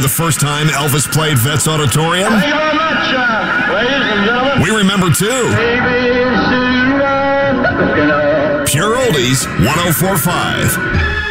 the first time Elvis played Vets Auditorium? Thank you very much, ladies and gentlemen. We remember too. ABC, Pure Oldies 104.5.